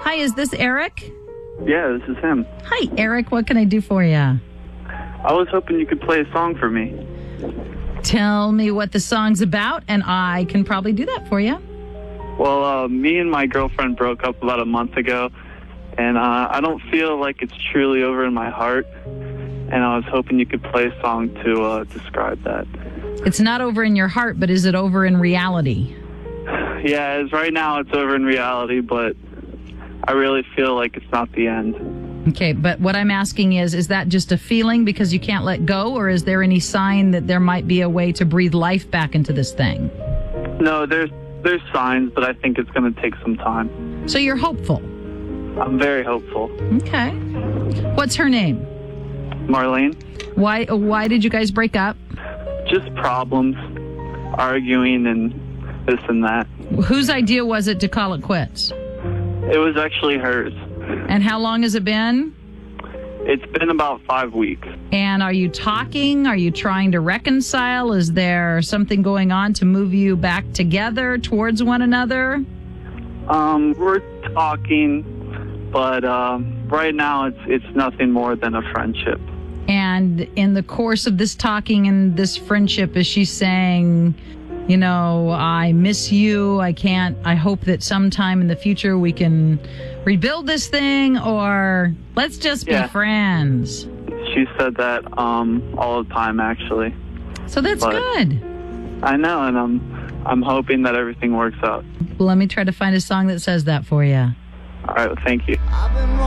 Hi, is this Eric? Yeah, this is him. Hi, Eric. What can I do for you? I was hoping you could play a song for me. Tell me what the song's about, and I can probably do that for you. Well, me and my girlfriend broke up about a month ago, and I don't feel like it's truly over in my heart, and I was hoping you could play a song to describe that. It's not over in your heart, but is it over in reality? Yeah, as right now it's over in reality, but I really feel like it's not the end. Okay, but what I'm asking is that just a feeling because you can't let go, or is there any sign that there might be a way to breathe life back into this thing? No, there's signs, but I think it's going to take some time. So you're hopeful? I'm very hopeful. Okay. What's her name? Marlene? Why did you guys break up? Just problems, arguing and this and that. Whose idea was it to call it quits? It was actually hers. And how long has it been? It's been about 5 weeks. And are you talking? Are you trying to reconcile? Is there something going on to move you back together towards one another? We're talking, but right now it's nothing more than a friendship. And in the course of this talking and this friendship, is she saying, you know, I miss you, I hope that sometime in the future we can rebuild this thing, or let's just be friends? She said that all the time, actually. So that's good. I know, and I'm hoping that everything works out. Well, let me try to find a song that says that for you. All right, well, thank you.